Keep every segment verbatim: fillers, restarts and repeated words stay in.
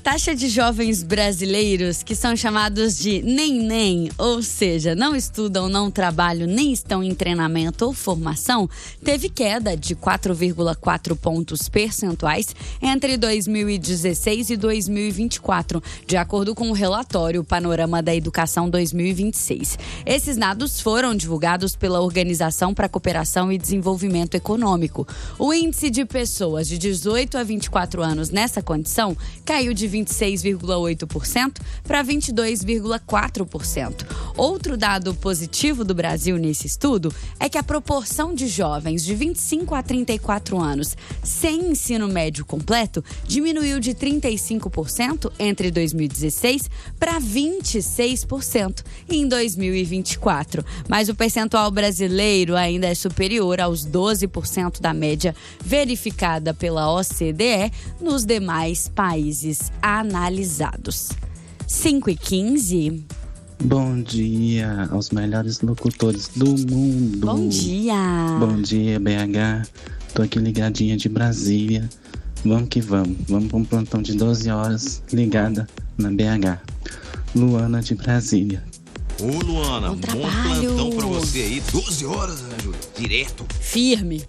taxa de jovens brasileiros que são chamados de nem-nem, ou seja, não estudam, não trabalham, nem estão em treinamento ou formação, teve queda de quatro vírgula quatro pontos percentuais entre dois mil e dezesseis e dois mil e vinte e quatro, de acordo com o relatório Panorama da Educação dois mil e vinte e seis. Esses dados foram divulgados pela Organização para a Cooperação e Desenvolvimento Econômico. O índice de pessoas de dezoito a vinte e quatro anos nessa condição caiu de vinte e seis vírgula oito por cento para vinte e dois vírgula quatro por cento. Outro dado positivo do Brasil nesse estudo é que a proporção de jovens de vinte e cinco a trinta e quatro anos sem ensino médio completo diminuiu de trinta e cinco por cento entre dois mil e dezesseis para vinte e seis por cento em dois mil e vinte e quatro. Mas o percentual brasileiro ainda é superior aos doze por cento da média verificada pela O C D E nos demais países analisados. cinco e quinze. Bom dia aos melhores locutores do mundo. Bom dia. Bom dia, B H. Tô aqui ligadinha de Brasília. Vamos que vamos. Vamos para um plantão de doze horas ligada na B H. Luana de Brasília. Ô, Luana, bom plantão pra você aí. doze horas, né, Júlio? Direto. Firme.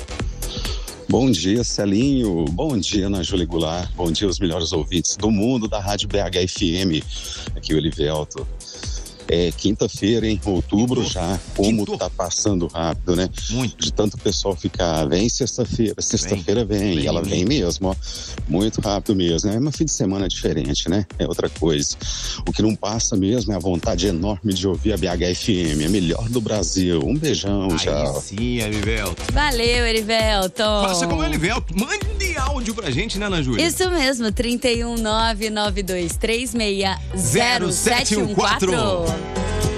Bom dia, Celinho. Bom dia, Ana Júlia Goulart. Bom dia aos melhores ouvintes do mundo da Rádio B H F M. Aqui o Elivelto. É quinta-feira, hein? Outubro já. Como Quinto. Tá passando rápido, né? Muito. De tanto o pessoal ficar, vem sexta-feira, sexta-feira vem. vem. vem e ela vem, vem mesmo, ó. Muito rápido mesmo. É um fim de semana diferente, né? É outra coisa. O que não passa mesmo é a vontade enorme de ouvir a B H F M, a melhor do Brasil. Um beijão, aí já. Sim, Erivelto. Valeu, Erivelto. Faça como Erivelto. Mande áudio pra gente, né, Ana Júlia? Isso mesmo, trinta e um, nove nove dois três seis, zero sete um quatro.